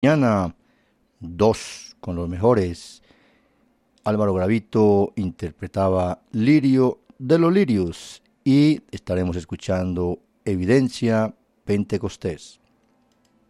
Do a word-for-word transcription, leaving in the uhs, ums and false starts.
Mañana, dos con los mejores. Álvaro Gravito interpretaba Lirio de los Lirios y estaremos escuchando Evidencia Pentecostés.